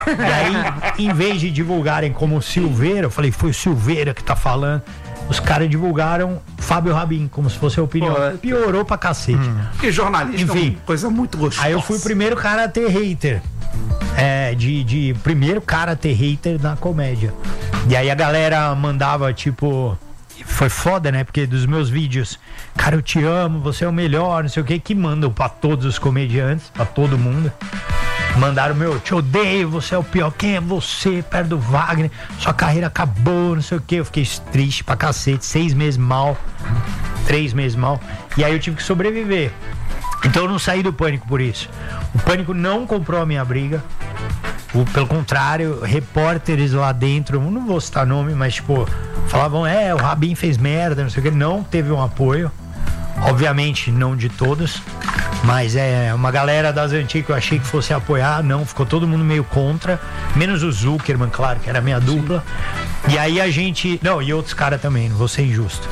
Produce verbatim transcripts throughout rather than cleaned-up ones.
E aí, em vez de divulgarem como Silveira, eu falei, foi o Silveira que tá falando. Os caras divulgaram Fábio Rabin, como se fosse a opinião. Pô, piorou pra cacete. Hum. Porque jornalista Enfim, é uma coisa muito gostosa. Aí eu fui o primeiro cara a ter hater. É, de, de primeiro cara a ter hater na comédia. E aí a galera mandava, tipo... Foi foda, né? Porque dos meus vídeos, cara, eu te amo, você é o melhor, não sei o que, que mandam pra todos os comediantes, pra todo mundo. Mandaram, meu, te odeio, você é o pior, quem é você, perto do Wagner, sua carreira acabou, não sei o que. Eu fiquei triste pra cacete, seis meses mal, três meses mal. E aí eu tive que sobreviver. Então eu não saí do Pânico por isso. O Pânico não comprou a minha briga. O, pelo contrário, repórteres lá dentro, não vou citar nome, mas tipo, falavam, é, o Rabin fez merda, não sei o que, não teve um apoio. Obviamente não de todos, mas é uma galera das antigas que eu achei que fosse apoiar, não, ficou todo mundo meio contra, menos o Zuckerman, claro, que era a minha dupla. Sim. E aí a gente, não, e outros caras também, não vou ser injusto.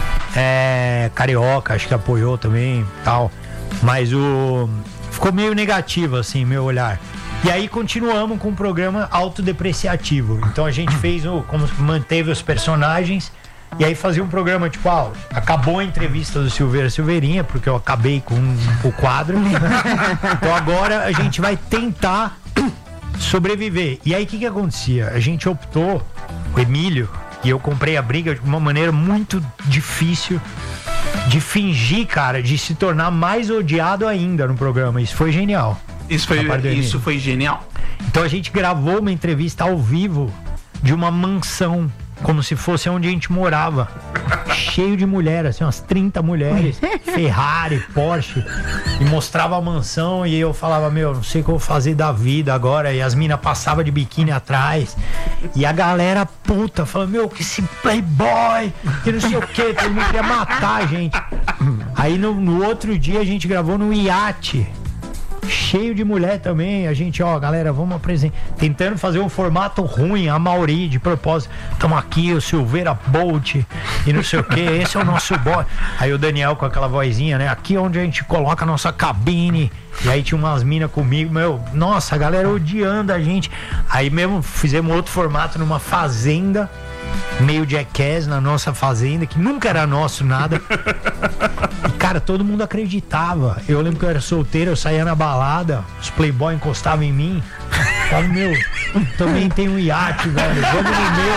É, Carioca, acho que apoiou também, tal, mas o ficou meio negativo assim, meu olhar. E aí continuamos com um programa autodepreciativo. Então a gente fez o, como manteve os personagens. E aí fazia um programa tipo, ah, acabou a entrevista do Silveira Silveirinha, porque eu acabei com o quadro. Então agora a gente vai tentar sobreviver. E aí o que que acontecia? A gente optou, o Emílio, e eu comprei a briga de uma maneira muito difícil de fingir, cara, de se tornar mais odiado ainda no programa. Isso foi genial. Isso foi, isso foi genial. Então a gente gravou uma entrevista ao vivo de uma mansão, como se fosse onde a gente morava, cheio de mulheres, assim, umas trinta mulheres, Ferrari, Porsche, e mostrava a mansão e eu falava, meu, não sei o que eu vou fazer da vida agora, e as minas passavam de biquíni atrás, e a galera puta, falando, meu, que esse playboy, que não sei o que, todo mundo queria matar a gente. Aí no, no outro dia a gente gravou no iate, cheio de mulher também, a gente, ó, galera, vamos apresentar, tentando fazer um formato ruim, a Mauri, de propósito, estamos aqui, o Silveira Bolt, e não sei o que, esse é o nosso boy. Aí o Daniel com aquela vozinha, né, aqui onde a gente coloca a nossa cabine, e aí tinha umas minas comigo, meu, nossa, a galera odiando a gente. Aí mesmo fizemos outro formato numa fazenda, meio Jackass na nossa fazenda, que nunca era nosso nada. E cara, todo mundo acreditava. Eu lembro que eu era solteiro, eu saía na balada, os playboy encostavam em mim. Falava, meu, também tem um iate, velho, vamos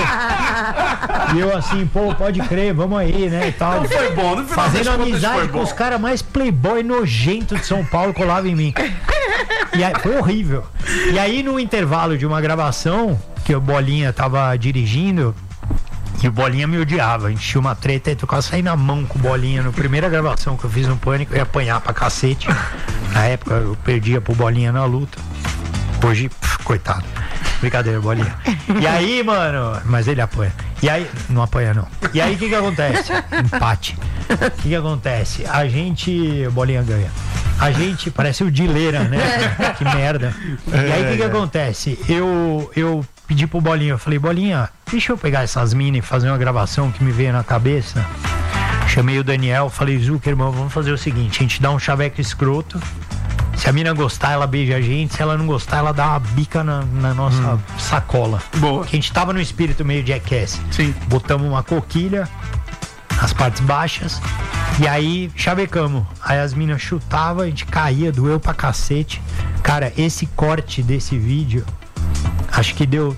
no meu. E eu assim, pô, pode crer, vamos aí, né, e tal. Não foi bom, não foi fazendo amizade com os caras mais playboy nojento de São Paulo, colavam em mim. E aí, foi horrível. E aí no intervalo de uma gravação, que o Bolinha tava dirigindo, e o Bolinha me odiava, a gente tinha uma treta e eu quase saí na mão com o Bolinha. Na primeira gravação que eu fiz no Pânico, eu ia apanhar pra cacete. Na época eu perdia pro Bolinha na luta. Hoje, pff, coitado. Brincadeira, Bolinha. E aí, mano, mas ele apanha. E aí, não apanha não. E aí o que que acontece? Empate. O que que acontece? A gente, Bolinha ganha. A gente parece o Dileira, né? Que merda. E aí o que que acontece? Eu, eu pedi pro Bolinha, eu falei, Bolinha, deixa eu pegar essas minas e fazer uma gravação que me veio na cabeça. Chamei o Daniel, falei, Zuckerman, vamos fazer o seguinte, a gente dá um chaveco escroto. Se a mina gostar, ela beija a gente. Se ela não gostar, ela dá uma bica na, na nossa hum. sacola. Boa. Porque a gente tava no espírito meio Jackass. Sim. Botamos uma coquilha, as partes baixas, e aí chavecamos. Aí as minas chutavam, a gente caía, doeu pra cacete. Cara, esse corte desse vídeo, acho que deu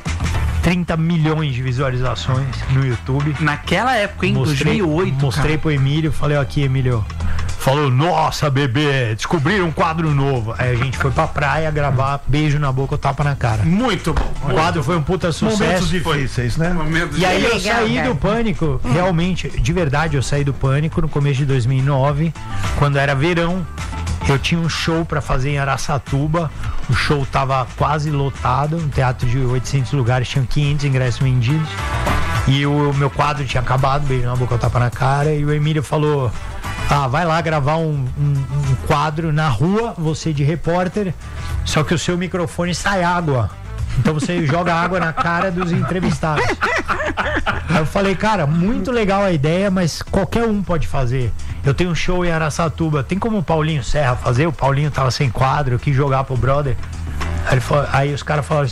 trinta milhões de visualizações no YouTube. Naquela época, em dois mil e oito, mostrei cara. Pro Emílio, falei, aqui, Emílio. Falou, nossa, bebê, descobriram um quadro novo. Aí a gente foi pra praia gravar Beijo na Boca ou Tapa na Cara. Muito bom. O quadro foi um puta sucesso. Momentos difíceis, né? Momentos e aí eu legal, saí cara. do Pânico, realmente, de verdade, eu saí do Pânico no começo de dois mil e nove, quando era verão. Eu tinha um show pra fazer em Araçatuba. O show tava quase lotado, um teatro de oitocentos lugares, tinham quinhentos ingressos vendidos. E o meu quadro tinha acabado, Beijo na Boca ou Tapa na Cara. E o Emílio falou, ah, vai lá gravar um, um, um quadro na rua, você de repórter, só que o seu microfone sai água. Então você joga água na cara dos entrevistados. Aí eu falei, cara, muito legal a ideia, mas qualquer um pode fazer. Eu tenho um show em Araçatuba, tem como o Paulinho Serra fazer? O Paulinho tava sem quadro, eu quis jogar pro brother. Aí, ele falou, aí os caras falaram